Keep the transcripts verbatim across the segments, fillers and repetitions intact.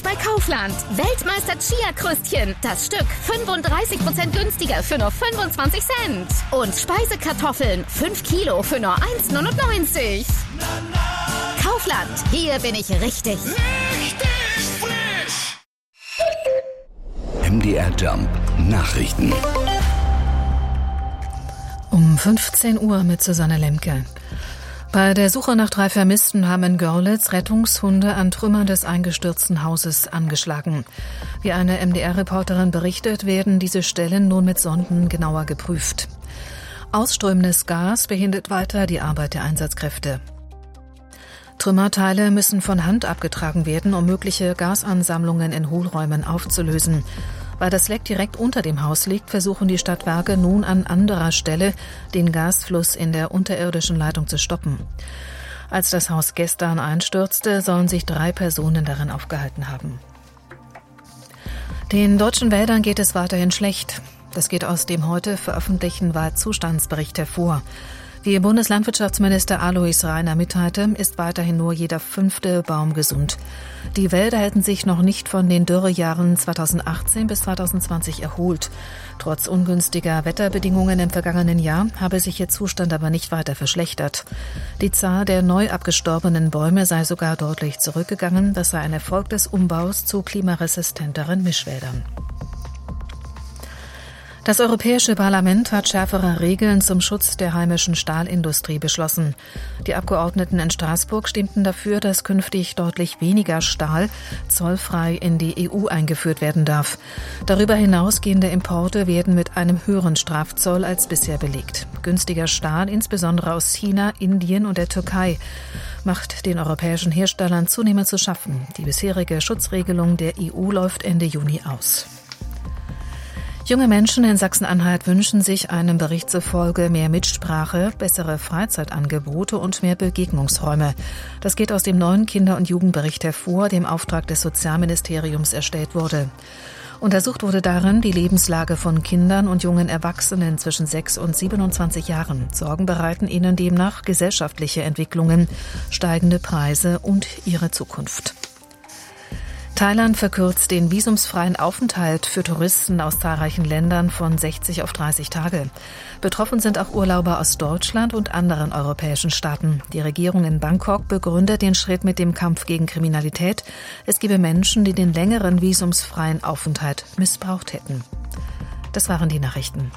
bei Kaufland. Weltmeister Chia-Kröstchen. Das Stück fünfunddreißig Prozent günstiger für nur fünfundzwanzig Cent. Und Speisekartoffeln. fünf Kilo für nur eins Komma neunundneunzig. Kaufland. Hier bin ich richtig. Richtig frisch. M D R Jump Nachrichten. Um fünfzehn Uhr mit Susanne Lemke. Bei der Suche nach drei Vermissten haben in Görlitz Rettungshunde an Trümmern des eingestürzten Hauses angeschlagen. Wie eine M D R-Reporterin berichtet, werden diese Stellen nun mit Sonden genauer geprüft. Ausströmendes Gas behindert weiter die Arbeit der Einsatzkräfte. Trümmerteile müssen von Hand abgetragen werden, um mögliche Gasansammlungen in Hohlräumen aufzulösen. Weil das Leck direkt unter dem Haus liegt, versuchen die Stadtwerke nun an anderer Stelle, den Gasfluss in der unterirdischen Leitung zu stoppen. Als das Haus gestern einstürzte, sollen sich drei Personen darin aufgehalten haben. Den deutschen Wäldern geht es weiterhin schlecht. Das geht aus dem heute veröffentlichten Waldzustandsbericht hervor. Wie Bundeslandwirtschaftsminister Alois Rainer mitteilte, ist weiterhin nur jeder fünfte Baum gesund. Die Wälder hätten sich noch nicht von den Dürrejahren zweitausendachtzehn bis zweitausendzwanzig erholt. Trotz ungünstiger Wetterbedingungen im vergangenen Jahr habe sich ihr Zustand aber nicht weiter verschlechtert. Die Zahl der neu abgestorbenen Bäume sei sogar deutlich zurückgegangen. Das sei ein Erfolg des Umbaus zu klimaresistenteren Mischwäldern. Das Europäische Parlament hat schärfere Regeln zum Schutz der heimischen Stahlindustrie beschlossen. Die Abgeordneten in Straßburg stimmten dafür, dass künftig deutlich weniger Stahl zollfrei in die E U eingeführt werden darf. Darüber hinausgehende Importe werden mit einem höheren Strafzoll als bisher belegt. Günstiger Stahl, insbesondere aus China, Indien und der Türkei, macht den europäischen Herstellern zunehmend zu schaffen. Die bisherige Schutzregelung der E U läuft Ende Juni aus. Junge Menschen in Sachsen-Anhalt wünschen sich einem Bericht zufolge mehr Mitsprache, bessere Freizeitangebote und mehr Begegnungsräume. Das geht aus dem neuen Kinder- und Jugendbericht hervor, der im Auftrag des Sozialministeriums erstellt wurde. Untersucht wurde darin die Lebenslage von Kindern und jungen Erwachsenen zwischen sechs und siebenundzwanzig Jahren. Sorgen bereiten ihnen demnach gesellschaftliche Entwicklungen, steigende Preise und ihre Zukunft. Thailand verkürzt den visumsfreien Aufenthalt für Touristen aus zahlreichen Ländern von sechzig auf dreißig Tage. Betroffen sind auch Urlauber aus Deutschland und anderen europäischen Staaten. Die Regierung in Bangkok begründet den Schritt mit dem Kampf gegen Kriminalität. Es gebe Menschen, die den längeren visumsfreien Aufenthalt missbraucht hätten. Das waren die Nachrichten.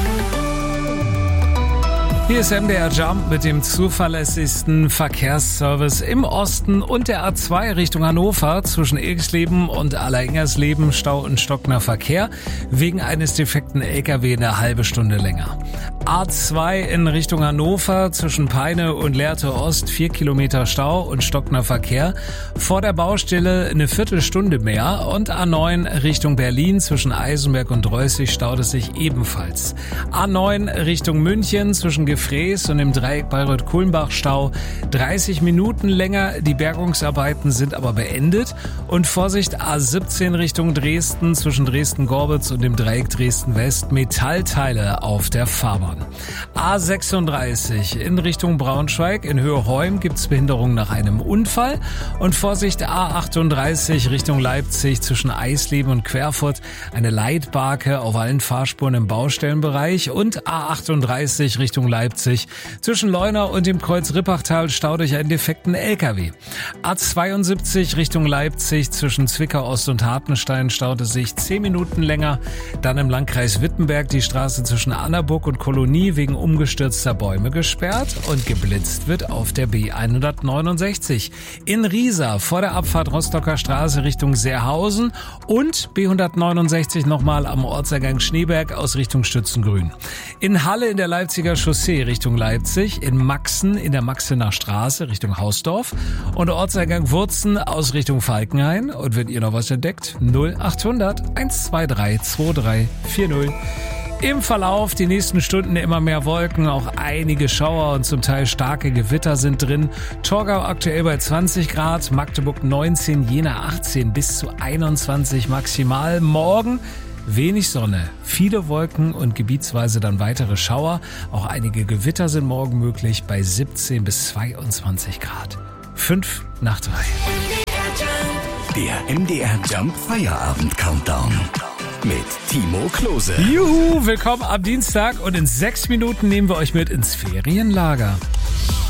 Hier ist M D R Jump mit dem zuverlässigsten Verkehrsservice im Osten und der A zwei Richtung Hannover. Zwischen Ilksleben und Alleringers-Leben Stau und stockender Verkehr. Wegen eines defekten L K W eine halbe Stunde länger. A zwei in Richtung Hannover zwischen Peine und Lehrte Ost vier Kilometer Stau und stockender Verkehr. Vor der Baustelle eine Viertelstunde mehr. Und A neun Richtung Berlin zwischen Eisenberg und Reußig staut es sich ebenfalls. A neun Richtung München zwischen Gefräß und im Dreieck Bayreuth-Kulmbach Stau dreißig Minuten länger. Die Bergungsarbeiten sind aber beendet. Und Vorsicht, A siebzehn Richtung Dresden zwischen Dresden-Gorbitz und dem Dreieck Dresden-West Metallteile auf der Fahrbahn. A sechsunddreißig in Richtung Braunschweig. In Höhe Heum gibt es Behinderung nach einem Unfall. Und Vorsicht, A achtunddreißig Richtung Leipzig zwischen Eisleben und Querfurt. Eine Leitbarke auf allen Fahrspuren im Baustellenbereich. Und A achtunddreißig Richtung Leipzig zwischen Leuna und dem Kreuz Rippachtal staut durch einen defekten L K W. A zweiundsiebzig Richtung Leipzig zwischen Zwickau Ost und Hartenstein staut es sich zehn Minuten länger. Dann im Landkreis Wittenberg die Straße zwischen Annaburg und Kolonie wegen umgestürzter Bäume gesperrt und geblitzt wird auf der B hundertneunundsechzig. In Riesa vor der Abfahrt Rostocker Straße Richtung Seerhausen und B hundertneunundsechzig nochmal am Ortseingang Schneeberg aus Richtung Stützengrün. In Halle in der Leipziger Chaussee Richtung Leipzig, in Maxen in der Maxener Straße Richtung Hausdorf und Ortseingang Wurzen aus Richtung Falkenhain. Und wenn ihr noch was entdeckt, null achthundert eins zwei drei zwei drei vier null. Im Verlauf die nächsten Stunden immer mehr Wolken, auch einige Schauer und zum Teil starke Gewitter sind drin. Torgau aktuell bei zwanzig Grad, Magdeburg neunzehn, Jena achtzehn bis zu einundzwanzig maximal. Morgen wenig Sonne, viele Wolken und gebietsweise dann weitere Schauer. Auch einige Gewitter sind morgen möglich bei siebzehn bis zweiundzwanzig Grad. Fünf nach drei. Der M D R Jump Feierabend Countdown mit Timo Klose. Juhu, willkommen am Dienstag und in sechs Minuten nehmen wir euch mit ins Ferienlager.